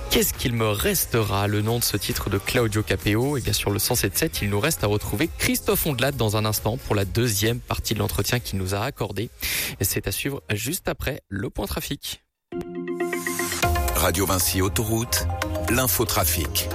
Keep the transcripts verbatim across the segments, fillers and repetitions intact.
Qu'est-ce qu'il me restera? Le nom de ce titre de Claudio Capéo. Et bien sûr, le cent sept sept, il nous reste à retrouver Christophe Ondelat dans un instant pour la deuxième partie de l'entretien qu'il nous a accordé. Et c'est à suivre juste après le point trafic. Radio Vinci Autoroute, l'infotrafic.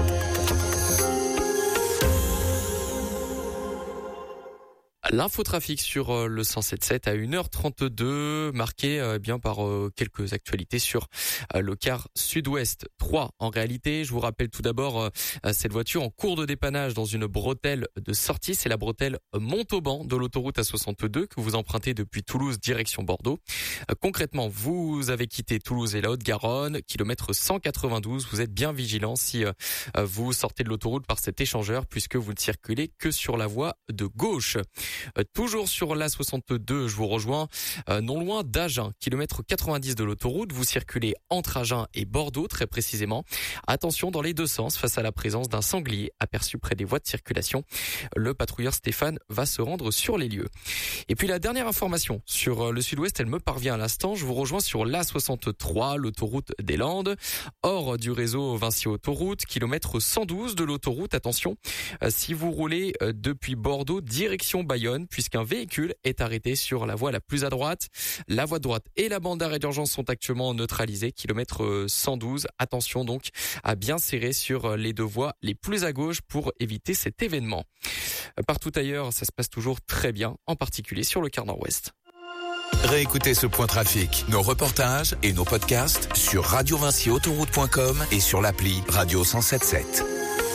L'infotrafic sur le cent sept sept à une heure trente-deux, marqué euh, bien par euh, quelques actualités sur euh, le quart sud-ouest. Trois en réalité. Je vous rappelle tout d'abord euh, cette voiture en cours de dépannage dans une bretelle de sortie. C'est la bretelle Montauban de l'autoroute A soixante-deux que vous empruntez depuis Toulouse direction Bordeaux. Euh, concrètement, vous avez quitté Toulouse et la Haute-Garonne, kilomètre cent quatre-vingt-douze. Vous êtes bien vigilant si euh, vous sortez de l'autoroute par cet échangeur puisque vous ne circulez que sur la voie de gauche. Euh, toujours sur l'A soixante-deux, je vous rejoins euh, non loin d'Agen, kilomètre quatre-vingt-dix de l'autoroute. Vous circulez entre Agen et Bordeaux, très précisément. Attention dans les deux sens face à la présence d'un sanglier aperçu près des voies de circulation. Le patrouilleur Stéphane va se rendre sur les lieux. Et puis la dernière information sur le sud-ouest, elle me parvient à l'instant. Je vous rejoins sur l'A soixante-trois, l'autoroute des Landes, hors du réseau Vinci Autoroute, kilomètre cent douze de l'autoroute. Attention, euh, si vous roulez euh, depuis Bordeaux, direction Bayonne, puisqu'un véhicule est arrêté sur la voie la plus à droite. La voie de droite et la bande d'arrêt d'urgence sont actuellement neutralisées. Kilomètre cent douze. Attention donc à bien serrer sur les deux voies les plus à gauche pour éviter cet événement. Partout ailleurs, ça se passe toujours très bien, en particulier sur le quart nord-ouest. Réécoutez ce point trafic, nos reportages et nos podcasts sur radio vinci autoroute point com et sur l'appli Radio cent soixante-dix-sept.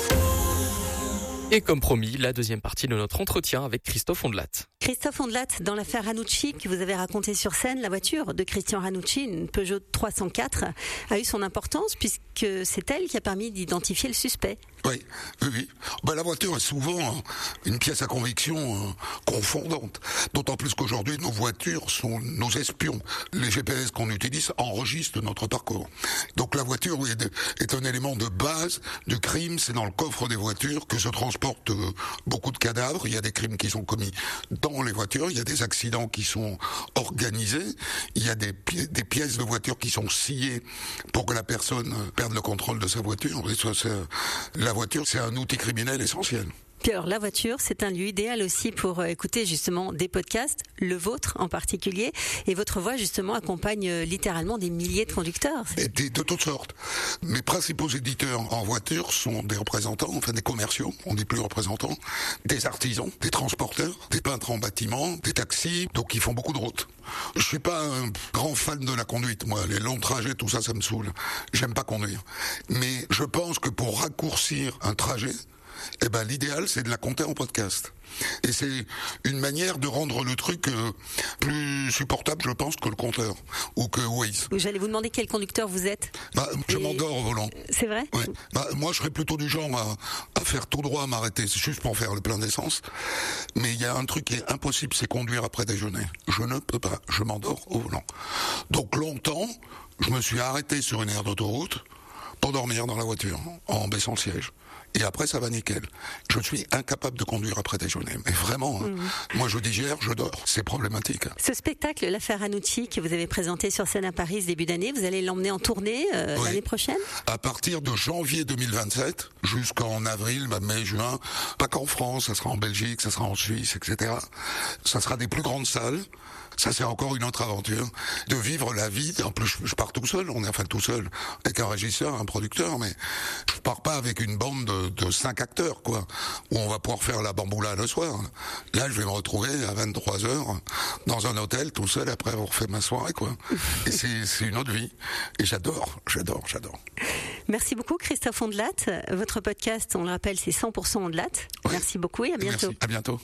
Et comme promis, la deuxième partie de notre entretien avec Christophe Ondelat. Christophe Ondelat, dans l'affaire Ranucci que vous avez racontée sur scène, la voiture de Christian Ranucci, une Peugeot trois cent quatre, a eu son importance puisque c'est elle qui a permis d'identifier le suspect. Oui, oui, oui. Ben, la voiture est souvent une pièce à conviction euh, confondante. D'autant plus qu'aujourd'hui, nos voitures sont nos espions. Les G P S qu'on utilise enregistrent notre parcours. Donc la voiture est, de, est un élément de base du crime. C'est dans le coffre des voitures que se transportent euh, beaucoup de cadavres. Il y a des crimes qui sont commis dans les voitures. Il y a des accidents qui sont organisés. Il y a des, pi- des pièces de voiture qui sont sciées pour que la personne perde le contrôle de sa voiture. Et ça, c'est, la voiture, c'est un outil criminel essentiel. Puis alors, la voiture, c'est un lieu idéal aussi pour écouter justement des podcasts, le vôtre en particulier, et votre voix justement accompagne littéralement des milliers de conducteurs. Et des, de toutes sortes. Mes principaux éditeurs en voiture sont des représentants, enfin des commerciaux, on dit plus représentants, des artisans, des transporteurs, des peintres en bâtiment, des taxis, donc ils font beaucoup de routes. Je suis pas un grand fan de la conduite, moi, les longs trajets, tout ça, ça me saoule. J'aime pas conduire. Mais je pense que pour raccourcir un trajet, eh ben, l'idéal, c'est de la compter en podcast. Et c'est une manière de rendre le truc euh, plus supportable, je pense, que le compteur ou que Waze. J'allais vous demander quel conducteur vous êtes. Bah, je Et... m'endors au volant. C'est vrai? Ouais. Bah, moi, je serais plutôt du genre à, à faire tout droit, à m'arrêter, c'est juste pour faire le plein d'essence. Mais il y a un truc qui est impossible, c'est conduire après déjeuner. Je ne peux pas, je m'endors au volant. Donc longtemps, je me suis arrêté sur une aire d'autoroute pour dormir dans la voiture, en baissant le siège. Et après, ça va nickel. Je suis incapable de conduire après déjeuner. Mais vraiment, hein, mmh. moi je digère, je dors. C'est problématique. Ce spectacle, l'affaire Ranucci, que vous avez présenté sur scène à Paris ce début d'année, vous allez l'emmener en tournée euh, oui. l'année prochaine? À partir de janvier deux mille vingt-sept, jusqu'en avril, bah, mai, juin, pas qu'en France, ça sera en Belgique, ça sera en Suisse, et cetera. Ça sera des plus grandes salles. Ça, c'est encore une autre aventure. De vivre la vie. En plus, je pars tout seul. On est enfin tout seul. Avec un régisseur, un producteur. Mais je pars pas avec une bande de, de cinq acteurs, quoi. Où on va pouvoir faire la bamboula le soir. Là, je vais me retrouver à vingt-trois heures dans un hôtel tout seul après avoir fait ma soirée, quoi. Et c'est, c'est une autre vie. Et j'adore, j'adore, j'adore. Merci beaucoup, Christophe Ondelat. Votre podcast, on le rappelle, c'est cent pour cent Ondelat. Oui. Merci beaucoup et à bientôt. Merci. À bientôt.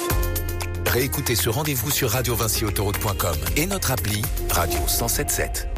Réécoutez ce rendez-vous sur radio vinci autoroute point com et notre appli Radio cent soixante-dix-sept.